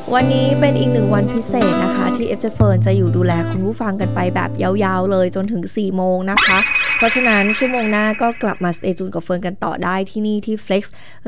วันนี้เป็นอีก1วันพิเศษนะคะที่ FJ Fern จะอยู่ดูแลคุณผู้ฟังกันไปแบบยาวๆเลยจนถึง 4 โมงนะคะเพราะฉะนั้นชั่วโมงหน้าก็กลับมา Stay Tune กับเฟิร์นกันต่อได้ที่นี่ที่ Flex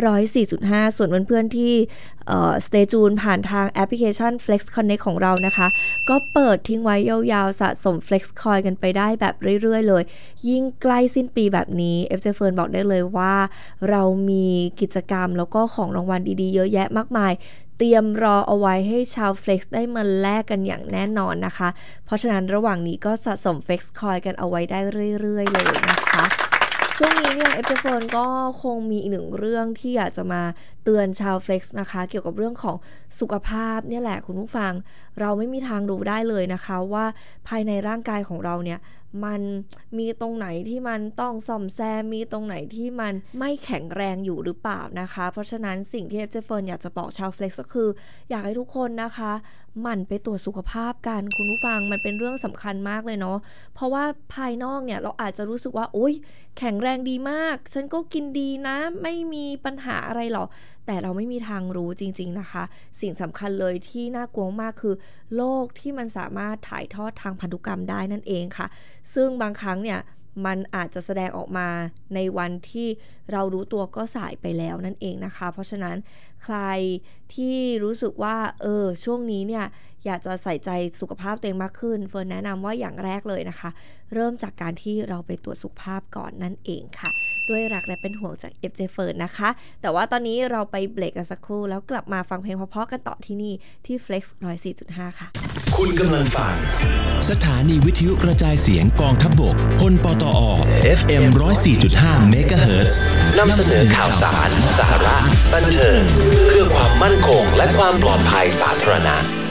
104.5 ส่วนเพื่อนๆที่Stay Tune ผ่านทางแอปพลิเคชัน Flex Connect ของเรานะคะก็เปิดทิ้งไว้ยาวๆสะสม Flex Coin กันไปได้แบบเรื่อยๆเลยยิ่งใกล้สิ้นปีแบบนี้ FJ Fern บอกได้เลยว่าเรามีกิจกรรมแล้วก็ของรางวัลดีๆเยอะแยะมากมายเตรียมรอเอาไว้ให้ชาว Flex ได้มาแลกกันอย่างแน่นอนนะคะเพราะฉะนั้นระหว่างนี้ก็สะสม Flex Coin กันเอาไว้ได้เรื่อยๆเลยนะคะช่วงนี้เนี่ย FJ Fern ก็คงมีอีกหนึ่งเรื่องที่อยากจะมาเตือนชาว Flex นะคะเกี่ยวกับเรื่องของสุขภาพเนี่ยแหละคุณผู้ฟังเราไม่มีทางรู้ได้เลยนะคะว่าภายในร่างกายของเราเนี่ยมันมีตรงไหนที่มันต้องซ่อมแซมมีตรงไหนที่มันไม่แข็งแรงอยู่หรือเปล่านะคะเพราะฉะนั้นสิ่งที่ FJ Fern อยากจะบอกชาว Flex ก็คืออยากให้ทุกคนนะคะหมั่นไปตรวจสุขภาพกันคุณผู้ฟังมันเป็นเรื่องสำคัญมากเลยเนาะเพราะว่าภายนอกเนี่ยเราอาจจะรู้สึกว่าโอ๊ยแข็งแรงดีมากฉันก็กินดีนะไม่มีปัญหาอะไรหรอกแต่เราไม่มีทางรู้จริงๆนะคะสิ่งสำคัญเลยที่น่ากลัวมากคือโรคที่มันสามารถถ่ายทอดทางพันธุกรรมได้นั่นเองค่ะซึ่งบางครั้งเนี่ยมันอาจจะแสดงออกมาในวันที่เรารู้ตัวก็สายไปแล้วนั่นเองนะคะเพราะฉะนั้นใครที่รู้สึกว่าช่วงนี้เนี่ยอยากจะใส่ใจสุขภาพตัวเองมากขึ้นเฟิร์นแนะนำว่าอย่างแรกเลยนะคะเริ่มจากการที่เราไปตรวจสุขภาพก่อนนั่นเองค่ะด้วยรักและเป็นห่วงจาก FJ Fern นะคะแต่ว่าตอนนี้เราไปเบรกกันสักครู่แล้วกลับมาฟังเพลงเพราะๆกันต่อที่นี่ที่ Flex 104.5 ค่ะคุณกำลังฟังสถานีวิทยุกระจายเสียงกองทัพบกพลปตอ FM 104.5 เมกะเฮิรตซ์นำเสนอข่าวสารสาระบันเทิงเพื่อความมั่นคงและความปลอดภัยสาธารณะ